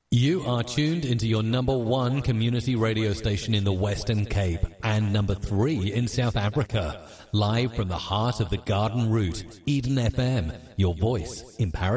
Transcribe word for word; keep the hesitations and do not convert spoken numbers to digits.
You are tuned into your number one community radio station in the Western Cape and number three in South Africa. Live from the heart of the Garden Route, Eden F M, your voice in Paradise.